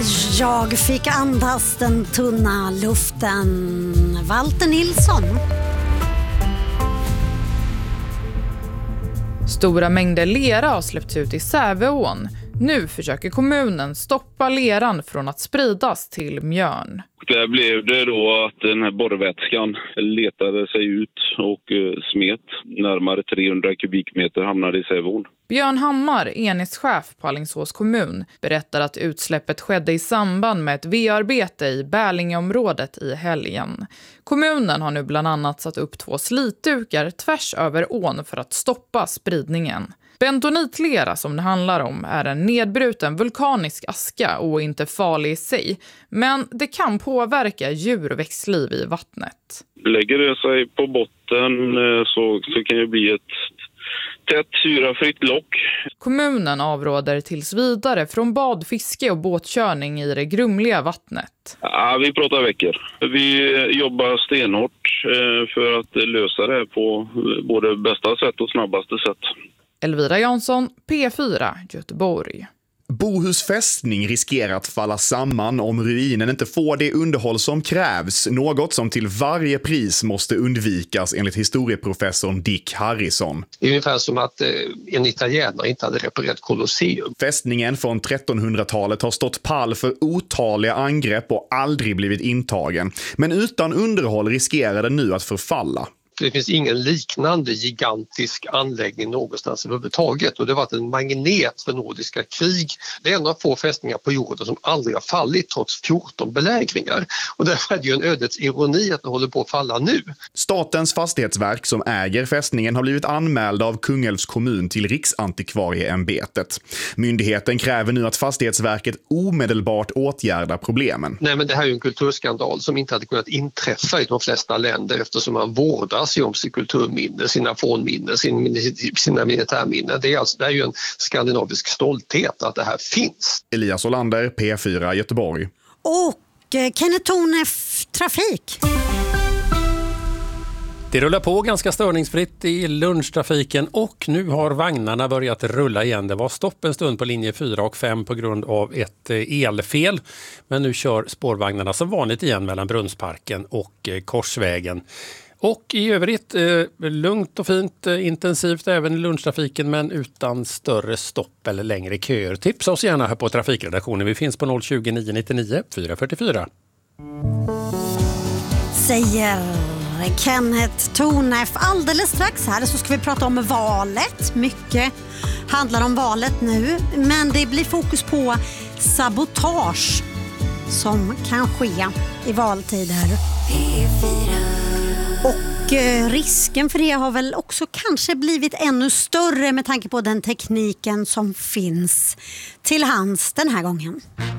Jag fick andas den tunna luften. Walter Nilsson. Stora mängder lera har släppts ut i Säveån. Nu försöker kommunen stoppa leran från att spridas till Mjörn. Där blev det då att den här borrvätskan letade sig ut och smet. Närmare 300 kubikmeter hamnade i Säveån. Björn Hammar, enhetschef på Alingsås kommun, berättar att utsläppet skedde i samband med ett V-arbete i Bärlingeområdet i helgen. Kommunen har nu bland annat satt upp 2 slitdukar tvärs över ån för att stoppa spridningen. Bentonitlera som det handlar om är en nedbruten vulkanisk aska och inte farlig i sig, men det kan påverka djur- och växtliv i vattnet. Lägger det sig på botten så kan det bli ett tätt syrafritt lock. Kommunen avråder tills vidare från bad, fiske och båtkörning i det grumliga vattnet. Ja, vi pratar veckor. Vi jobbar stenhårt för att lösa det på både bästa sätt och snabbaste sätt. Elvira Jansson, P4, Göteborg. Bohus fästning riskerar att falla samman om ruinen inte får det underhåll som krävs. Något som till varje pris måste undvikas enligt historieprofessorn Dick Harrison. Det är ungefär som att en italienare inte hade reparerat Colosseum. Fästningen från 1300-talet har stått pall för otaliga angrepp och aldrig blivit intagen. Men utan underhåll riskerar den nu att förfalla. Det finns ingen liknande gigantisk anläggning någonstans överhuvudtaget, och det har varit en magnet för nordiska krig. Det är en av få fästningar på jorden som aldrig har fallit trots 14 belägringar. Och därför är det ju en ödets ironi att det håller på att falla nu. Statens fastighetsverk som äger fästningen har blivit anmälda av Kungälvs kommun till Riksantikvarieämbetet. Myndigheten kräver nu att Fastighetsverket omedelbart åtgärdar problemen. Nej, men det här är ju en kulturskandal som inte hade kunnat inträffa i de flesta länder eftersom man vårdar sig om sitt kulturminne, sina fornminnen, sina militärminnen. Det är ju en skandinavisk stolthet att det här finns. Elias Olander, P4, Göteborg. Och Kenneth Thorne, trafik. Det rullar på ganska störningsfritt i lunchtrafiken och nu har vagnarna börjat rulla igen. Det var stopp en stund på linje 4 och 5 på grund av ett elfel. Men nu kör spårvagnarna som vanligt igen mellan Brunnsparken och Korsvägen. Och i övrigt lugnt och fint, intensivt även i lunchtrafiken men utan större stopp eller längre köer. Tipsa oss gärna här på trafikredaktionen. Vi finns på 020 999 444. Säger Kenneth Thorne. Alldeles strax här så ska vi prata om valet. Mycket handlar om valet nu, men det blir fokus på sabotage som kan ske i valtider. Och risken för det har väl också kanske blivit ännu större med tanke på den tekniken som finns till hands den här gången.